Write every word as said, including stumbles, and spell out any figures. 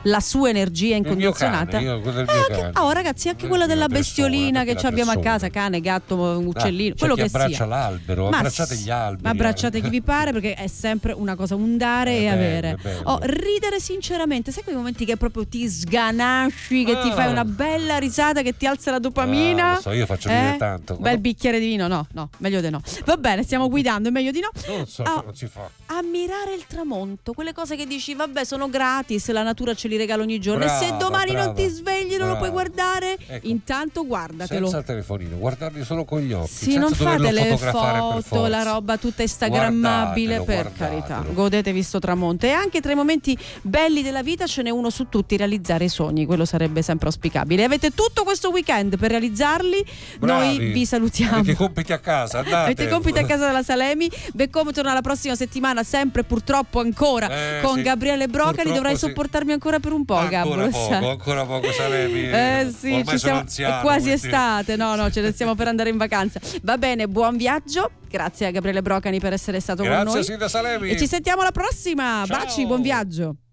la sua energia incondizionata. Il mio cane, io, quello del eh, mio anche, cane. oh ragazzi, anche quella della persona, bestiolina che la abbiamo a persona. casa, cane, gatto, uccellino, Ah, quello c'è chi che abbraccia sia. l'albero, Ma abbracciate s- gli alberi. Ma abbracciate chi vi pare, perché è sempre una cosa, un dare È e bello, avere. è bello. Oh, ridere sinceramente, sai quei momenti che proprio ti sganasci, che Ah. ti fai una bella risata, che ti alza la dopamina? Ah, lo so, io faccio ridere tanto. Bel Quando- bicchiere di vino, no, no, meglio di no. Va bene, stiamo guidando, è meglio di no. Non lo so, Oh, non si fa. ammirare il tramonto, quelle cose che dici, vabbè, sono gratis, la natura ce li regala ogni giorno. Brava, e se domani brava, non ti svegli, non lo puoi brava. guardare, Ecco. intanto guardatelo. Senza telefonino, guardarli solo con gli occhi. Sì, senza non doverlo fate le fotografare per foto, forza. la roba tutta instagrammabile, Guardatelo, per carità. guardatelo. Godetevi sto tramonto. E anche tra i momenti belli della vita ce n'è uno su tutti, realizzare i sogni, quello sarebbe sempre auspicabile. Avete tutto questo weekend per realizzarli. Bravi. Noi vi salutiamo. Avete i compiti a casa, andate. Avete i compiti a casa della Salemi. Beccomo torna la prossima settimana, sempre purtroppo ancora Eh, con sì. Gabriele Brocali. Purtroppo Dovrai sì. sopportarmi ancora per un po', Gabbo, Ancora lo poco, sai. ancora poco Salemi. Eh sì, Ormai ci sono siamo, anziano, è quasi quindi- estate, no no, ce ne stiamo per andare in vacanza. Va bene, buon viaggio, grazie a Gabriele Brocani per essere stato con Grazie noi Silvia Salemi. e ci sentiamo alla prossima. Ciao. Baci, buon viaggio.